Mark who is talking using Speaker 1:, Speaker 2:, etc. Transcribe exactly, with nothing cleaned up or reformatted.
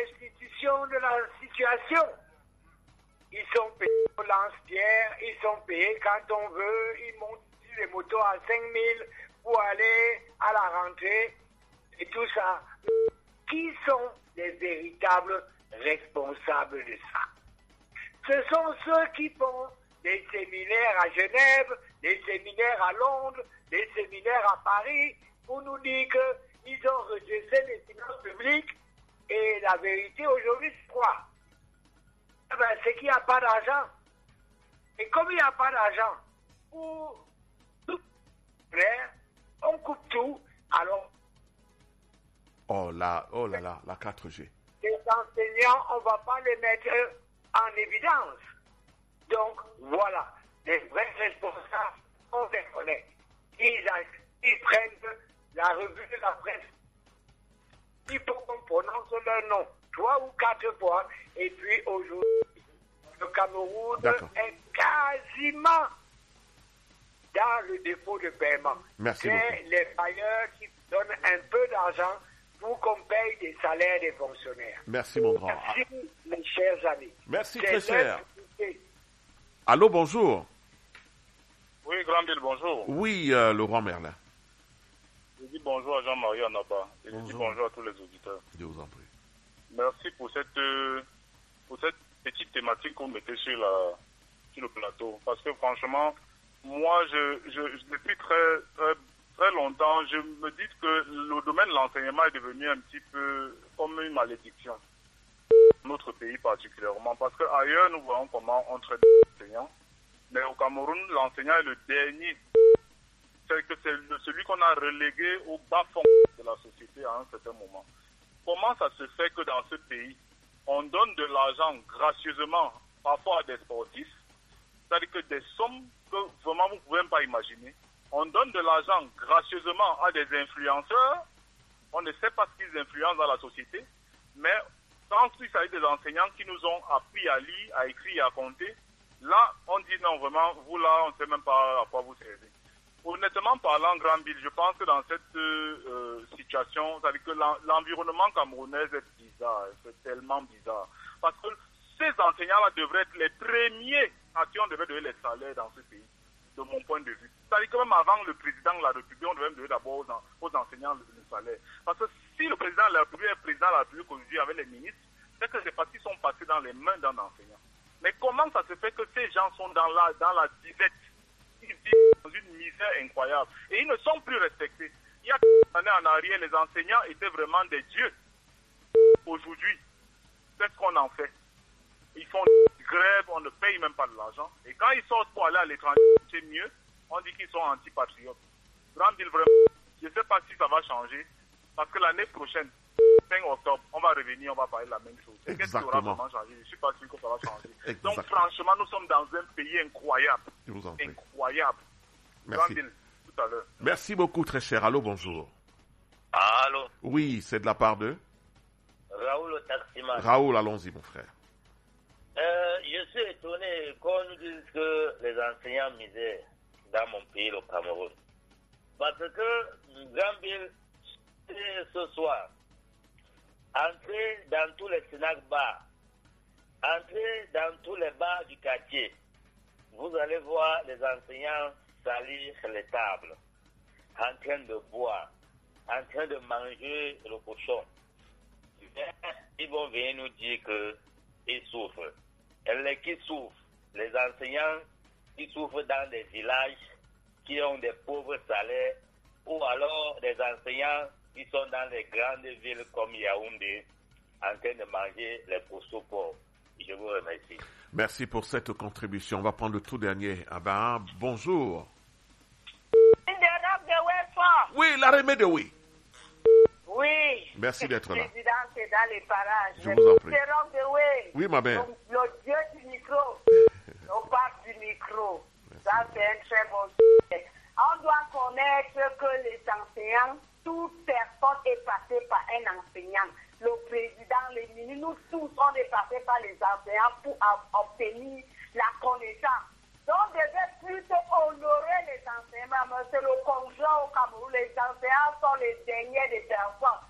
Speaker 1: restitution de la situation. Ils sont payés au lance-pierre, ils sont payés quand on veut, ils montent sur les motos à cinq mille pour aller à la rentrée et tout ça. Qui sont les véritables responsables de ça? Ce sont ceux qui font des séminaires à Genève, des séminaires à Londres, des séminaires à Paris, pour nous dire qu'ils ont redressé les finances publiques. Et la vérité aujourd'hui, c'est quoi? Eh ben, c'est qu'il n'y a pas d'argent. Et comme il n'y a pas d'argent, pour tout faire, on coupe tout, alors...
Speaker 2: Oh là, oh là là, la quatre G.
Speaker 1: Les enseignants, on ne va pas les mettre en évidence. Donc, voilà, les vrais responsables, on les connaît. Ils, ils prennent la revue de la presse. Il faut qu'on prononce leur nom trois ou quatre fois. Et puis, aujourd'hui, le Cameroun
Speaker 2: D'accord.
Speaker 1: est quasiment dans le défaut de paiement.
Speaker 2: Merci
Speaker 1: C'est
Speaker 2: beaucoup.
Speaker 1: les bailleurs qui donnent un peu d'argent pour qu'on paye des salaires des fonctionnaires.
Speaker 2: Merci, mon grand.
Speaker 1: Merci, mes chers amis.
Speaker 2: Merci,
Speaker 1: C'est
Speaker 2: très cher.
Speaker 1: l'impunité.
Speaker 2: Allô, bonjour.
Speaker 3: Oui, Grand-Bill, bonjour.
Speaker 2: Oui, euh, Laurent Merlin.
Speaker 3: Je dis bonjour à Jean-Marie Anaba et je dis
Speaker 2: Bonjour.
Speaker 3: bonjour à tous les auditeurs.
Speaker 2: Je vous en prie.
Speaker 3: Merci pour cette, euh, pour cette petite thématique qu'on mettait sur, la, sur le plateau. Parce que franchement, moi, je, je, je- depuis très, très, très longtemps, je me dis que le domaine de l'enseignement est devenu un petit peu comme une malédiction. Notre pays particulièrement. Parce qu'ailleurs, nous voyons comment on traite les enseignants. Mais au Cameroun, l'enseignant est le dernier. C'est que c'est le- celui qu'on a relégué au bas-fond de la société à un certain moment. Comment ça se fait que dans ce pays, on donne de l'argent gracieusement, parfois à des sportifs, c'est-à-dire que des sommes que vraiment vous ne pouvez même pas imaginer. On donne de l'argent gracieusement à des influenceurs, on ne sait pas ce qu'ils influencent dans la société, mais quand il s'agit des enseignants qui nous ont appris à lire, à écrire et à compter, là, on dit non, vraiment, vous là, on ne sait même pas à quoi vous servez. Honnêtement parlant, Grand-Bill, je pense que dans cette euh, situation, c'est-à-dire que l'en- l'environnement camerounais est bizarre, c'est tellement bizarre. Parce que ces enseignants-là devraient être les premiers à qui on devait donner les salaires dans ce pays, de mon point de vue. C'est-à-dire que même avant le président de la République, on devait donner d'abord aux, en- aux enseignants le, le salaire. Parce que si le président de la République est président de la République aujourd'hui avec les ministres, c'est que c'est parce qu'ils sont passés dans les mains d'un enseignant. Mais comment ça se fait que ces gens sont dans la, dans la disette? Ils vivent dans une misère incroyable. Et ils ne sont plus respectés. Il y a quelques années en arrière, les enseignants étaient vraiment des dieux. Aujourd'hui, c'est ce qu'on en fait. Ils font des grèves, on ne paye même pas de l'argent. Et quand ils sortent pour aller à l'étranger, c'est mieux. On dit qu'ils sont anti-patriotes. Grand-Bill, vraiment, je ne sais pas si ça va changer. Parce que l'année prochaine, cinq octobre, on va revenir, on va parler de la même chose. Et qu'est-ce qui aura
Speaker 2: Exactement.
Speaker 3: vraiment changé? Je ne suis pas sûr que ça va changer.
Speaker 2: Exactement.
Speaker 3: Donc franchement, nous sommes dans un pays incroyable.
Speaker 2: Je vous en prie.
Speaker 3: Incroyable.
Speaker 2: Merci.
Speaker 3: Grand-Bill, tout à l'heure.
Speaker 2: Merci beaucoup, très cher. Allô, bonjour.
Speaker 4: Allô,
Speaker 2: Oui, c'est de la part de
Speaker 4: Raoul le taximan.
Speaker 2: Raoul. Allons-y, mon frère.
Speaker 4: Euh, je suis étonné qu'on nous dise que les enseignants misaient dans mon pays, le Cameroun. Parce que, Grand-Bill, ce soir, entrez dans tous les snacks bars, entrez dans tous les bars du quartier, vous allez voir les enseignants salir les tables, en train de boire, en train de manger le cochon. Ils vont venir nous dire qu'ils souffrent. Et les qui souffrent, les enseignants qui souffrent dans des villages qui ont des pauvres salaires, ou alors des enseignants qui sont dans les grandes villes comme Yaoundé, en train de manger les couscous pauvres. Je vous remercie.
Speaker 2: Merci pour cette contribution. On va prendre le tout dernier. Ah ben, bonjour. Oui, l'arrivée de oui.
Speaker 5: Oui.
Speaker 2: Merci d'être là.
Speaker 5: Président, c'est dans les parages.
Speaker 2: Je vous en prie.
Speaker 5: C'est Rob de Way.
Speaker 2: Oui, ma belle.
Speaker 5: Donc, le dieu du micro. On parle du micro. Ça, c'est un très bon sujet. On doit connaître que les enseignants, toute personne est passée par un enseignant. Le président, les ministres, nous tous, on est passés par les enseignants pour obtenir la connaissance. Donc, on devait plutôt honorer les enseignants, mais c'est le conjoint au Cameroun. Les enseignants sont les derniers des personnes.